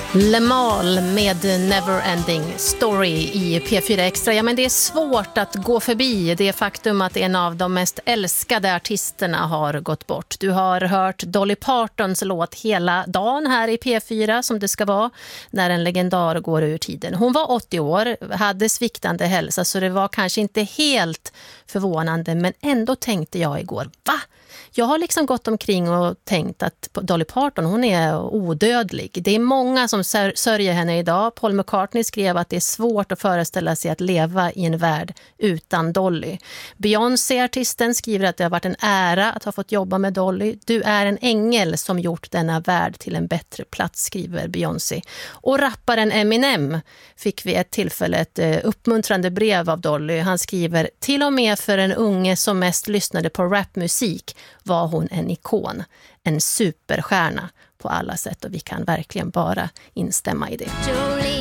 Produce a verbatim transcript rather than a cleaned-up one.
Lemal med Neverending Story i P fyra Extra. Ja, men det är svårt att gå förbi det faktum att en av de mest älskade artisterna har gått bort. Du har hört Dolly Partons låt hela dagen här i P fyra, som det ska vara när en legendar går ur tiden. Hon var åttio år, hade sviktande hälsa, så det var kanske inte helt förvånande, men ändå tänkte jag igår, va? Jag har liksom gått omkring och tänkt att Dolly Parton, hon är odödlig. Det är många som sörjer henne idag. Paul McCartney skrev att det är svårt att föreställa sig att leva i en värld utan Dolly. Beyoncé, artisten, skriver att det har varit en ära att ha fått jobba med Dolly. Du är en ängel som gjort denna värld till en bättre plats, skriver Beyoncé. Och rapparen Eminem fick vid ett tillfälle ett uppmuntrande brev av Dolly. Han skriver, till och med för en unge som mest lyssnade på rapmusik var hon en ikon, en superstjärna på alla sätt, och vi kan verkligen bara instämma i det.